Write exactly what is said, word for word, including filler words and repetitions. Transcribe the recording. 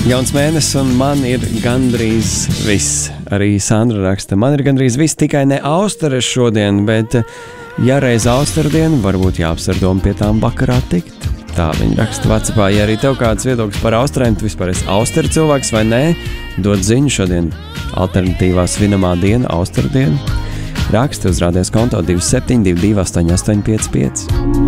Jauns mēnesis un man ir gandrīz viss. Arī Sandra raksta, man ir gandrīz viss, tikai ne austeres šodien, bet ja reiz austerdienu, varbūt jāapsver domu pie tām vakarā tikt. Tā viņa raksta WhatsAppā, ja arī tev kāds viedoklis par austerēm, tu vispār esi austeru cilvēks vai nē, dod ziņu šodien alternatīvā svinamā diena, austeru diena. Raksti uz radios konto divi septiņi divi divi astoņi astoņi pieci pieci.